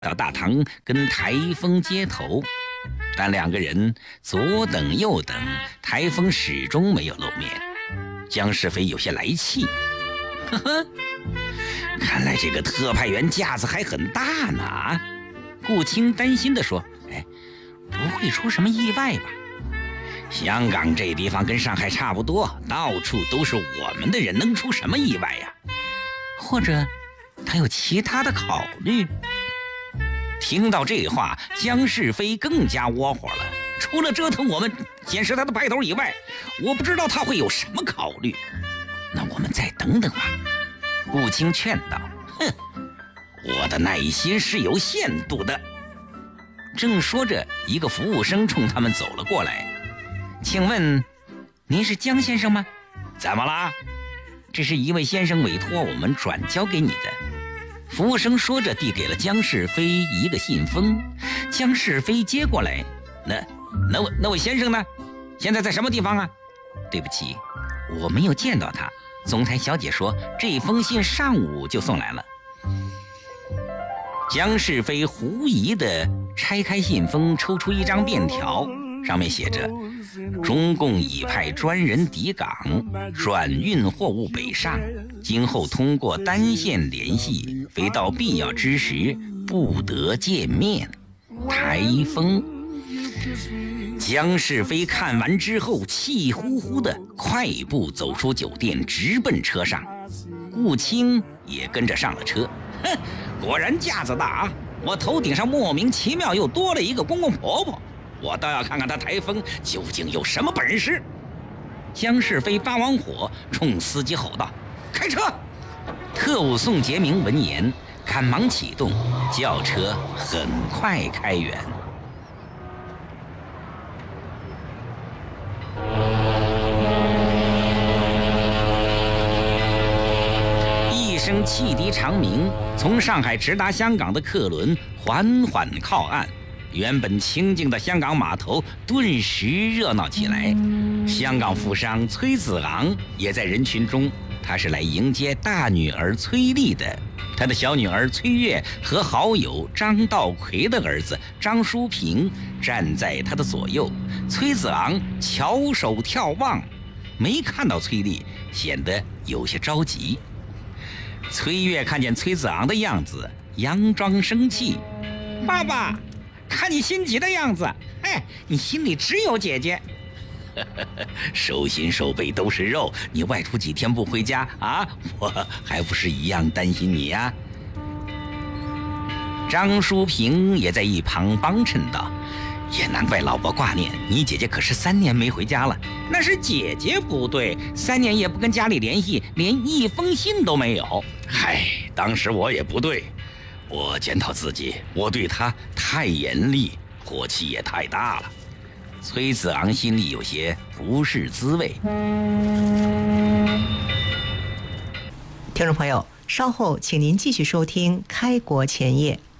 到大堂跟台风接头，但两个人左等右等，台风始终没有露面。姜世飞有些来气，呵呵，看来这个特派员架子还很大呢。顾青担心地说：“不会出什么意外吧？香港这地方跟上海差不多，到处都是我们的人，能出什么意外呀？或者他有其他的考虑？”听到这话，姜世飞更加窝火了。除了折腾我们捡拾他的白头以外，我不知道他会有什么考虑。那我们再等等吧。顾青劝道：“哼，我的耐心是有限度的。”正说着，一个服务生冲他们走了过来。“请问您是姜先生吗？”“怎么啦？”“这是一位先生委托我们转交给你的。”服务生说着递给了姜世飞一个信封。姜世飞接过来：“那位先生呢？现在在什么地方啊？”“对不起，我没有见到他。总裁小姐说这封信上午就送来了。”姜世飞狐疑地拆开信封，抽出一张便条，上面写着：“中共已派专人抵港，转运货物北上，今后通过单线联系，非到必要之时不得见面。台风。”姜世飞看完之后，气呼呼地快步走出酒店，直奔车上。顾青也跟着上了车。“哼，果然架子大啊！我头顶上莫名其妙又多了一个公公婆婆，我倒要看看他台风究竟有什么本事。”姜世飞发完火，冲司机吼道：“开车！”特务宋杰明闻言赶忙启动，轿车很快开远。一声汽笛长鸣，从上海直达香港的客轮缓缓靠岸。原本清静的香港码头顿时热闹起来。香港富商崔子昂也在人群中，他是来迎接大女儿崔丽的。他的小女儿崔月和好友张道奎的儿子张淑平站在他的左右。崔子昂翘首眺望，没看到崔丽，显得有些着急。崔月看见崔子昂的样子，佯装生气：“爸爸，看你心急的样子，你心里只有姐姐。”“手心手背都是肉，你外出几天不回家啊？我还不是一样担心你呀。”张淑平也在一旁帮衬道：“也难怪老伯挂念你姐姐，可是3年没回家了。”“那是姐姐不对，3年也不跟家里联系，连一封信都没有。”“当时我也不对，我检讨自己，我对她太严厉，火气也太大了。”崔子昂心里有些不是滋味。 听众朋友，稍后请您继续收听《开国前夜》。